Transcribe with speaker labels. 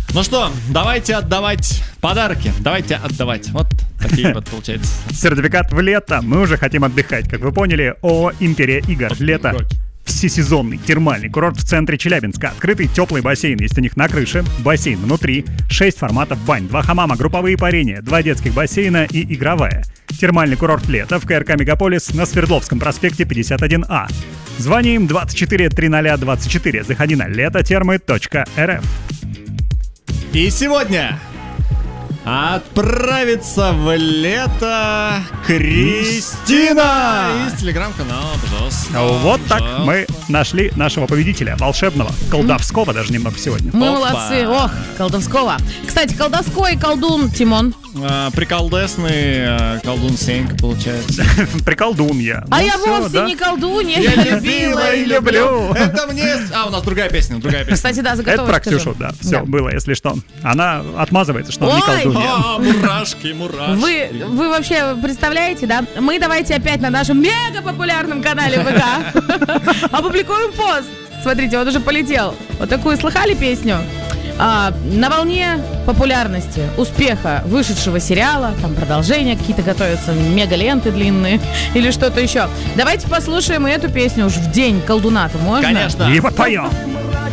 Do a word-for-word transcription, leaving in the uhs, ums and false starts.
Speaker 1: Ну что, давайте отдавать подарки. Давайте отдавать. Вот такие вот получается.
Speaker 2: Сертификат в лето. Мы уже хотим отдыхать. Как вы поняли, ООО «Империя Игр». Лето. Всесезонный термальный курорт в центре Челябинска. Открытый теплый бассейн есть у них на крыше, бассейн внутри, шесть форматов бань, два хамама, групповые парения, два детских бассейна и игровая. Термальный курорт «Лето» в КРК «Мегаполис» на Свердловском проспекте пятьдесят один А. Звони им двадцать четыре триста двадцать четыре. Заходи на летотермы точка эр эф.
Speaker 1: И сегодня отправится в лето Кристина из телеграм-канала «Бжос».
Speaker 2: Вот так мы нашли нашего победителя, волшебного, колдовского даже немного сегодня.
Speaker 3: Мы
Speaker 1: Опа.
Speaker 3: молодцы. Ох, колдовского. Кстати, колдовской колдун Тимон.
Speaker 1: А, приколдесный а, колдун Сенька, получается.
Speaker 2: Приколдун я.
Speaker 3: А
Speaker 2: Ну
Speaker 3: я
Speaker 2: всё,
Speaker 3: вовсе
Speaker 2: да?
Speaker 3: не колдунья.
Speaker 1: Я любила и люблю. Это мне... А, у нас другая песня, другая песня.
Speaker 3: Кстати, да,
Speaker 2: Это
Speaker 3: заготовочка.
Speaker 2: про Ксюшу, да. Все, было, если что. Она отмазывается, что она не
Speaker 3: Ой!
Speaker 2: колдунья.
Speaker 1: А, мурашки, мурашки.
Speaker 3: Вы, вы вообще представляете, да? Мы давайте опять на нашем мега популярном канале ВК опубликуем пост. Смотрите, он уже полетел. Вот такую слыхали песню? А, на волне популярности, успеха вышедшего сериала, там продолжения какие-то готовятся, мега-ленты длинные или что-то еще. Давайте послушаем и эту песню уж в день колдуна-то, можно?
Speaker 1: Конечно.
Speaker 2: И вот поем.